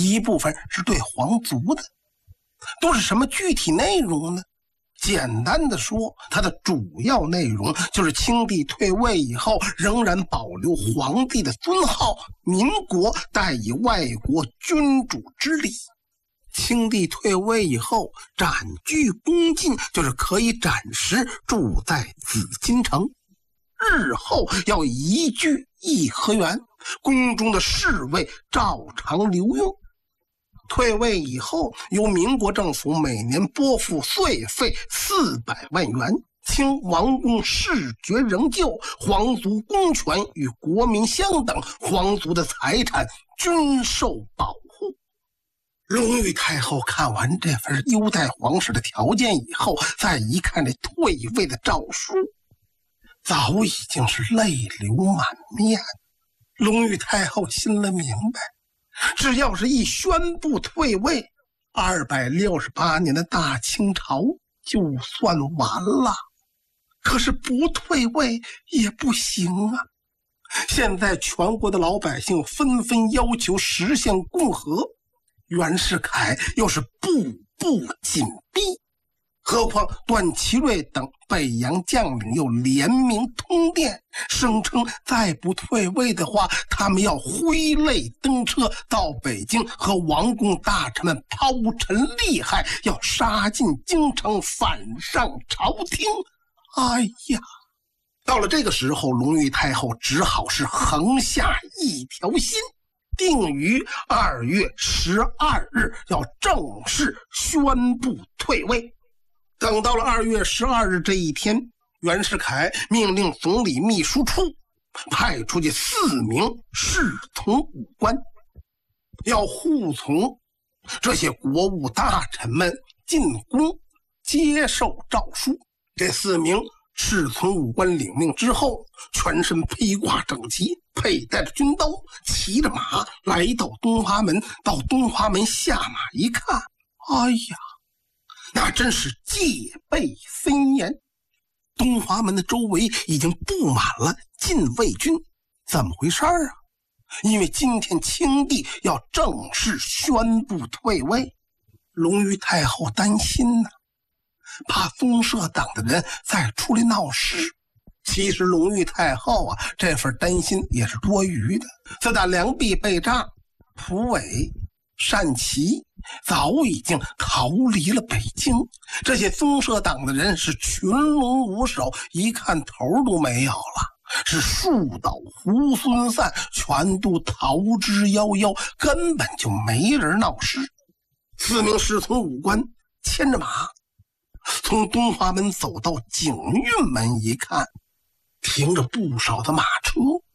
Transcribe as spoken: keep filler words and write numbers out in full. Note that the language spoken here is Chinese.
一部分是对皇族的。都是什么具体内容呢？简单的说，它的主要内容就是清帝退位以后仍然保留皇帝的尊号，民国代以外国君主之礼。清帝退位以后展具恭敬，就是可以暂时住在紫禁城，日后要移居颐和园，宫中的侍卫照常留用。退位以后，由民国政府每年拨付岁费四百万元，清王公世爵仍旧，皇族公权与国民相等，皇族的财产均受保护。隆裕太后看完这份优待皇室的条件以后，再一看这退位的诏书，早已经是泪流满面。隆裕太后心里明白，只要是一宣布退位，二百六十八年的大清朝就算完了。可是不退位也不行啊！现在全国的老百姓纷纷要求实现共和，袁世凯又是步步紧逼，何况段祺瑞等北洋将领又联名通电，声称再不退位的话，他们要挥泪登车到北京和王公大臣们抛陈厉害，要杀进京城，反上朝廷。哎呀，到了这个时候，隆裕太后只好是横下一条心，定于二月十二日要正式宣布退位。等到了二月十二日这一天，袁世凯命令总理秘书处派出去四名侍从武官，要护从这些国务大臣们进宫接受诏书。这四名侍从武官领命之后，全身披挂整齐，佩戴着军刀，骑着马来到东华门。到东华门下马一看，哎呀，那真是戒备森严。东华门的周围已经布满了禁卫军。怎么回事啊？因为今天清帝要正式宣布退位，隆裕太后担心呢、啊，怕宗社党的人再出来闹事。其实隆裕太后啊，这份担心也是多余的。自打良弼被炸，蒲伟、单琦早已经逃离了北京，这些宗社党的人是群龙无首，一看头都没有了，是树倒猢狲散，全都逃之夭夭，根本就没人闹事。四名侍从武官牵着马从东华门走到景运门，一看停着不少的马车，